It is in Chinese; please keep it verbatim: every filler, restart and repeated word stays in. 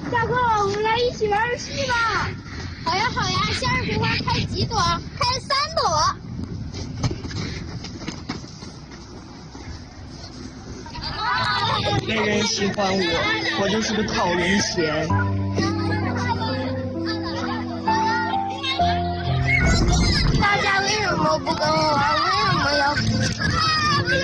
大哥，我们来一起玩游戏吧。 好呀好呀，向日葵花开几朵？开三朵。 没人喜欢我，我就是个讨人嫌。 大家为什么不跟我玩？